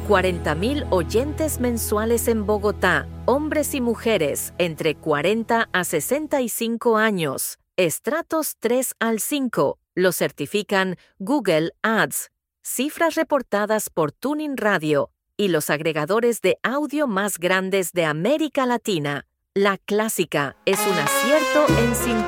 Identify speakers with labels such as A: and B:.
A: 40,000 oyentes mensuales en Bogotá, hombres y mujeres entre 40 a 65 años, estratos 3 al 5, lo certifican Google Ads, cifras reportadas por Tuning Radio y los agregadores de audio más grandes de América Latina. La Clásica es un acierto en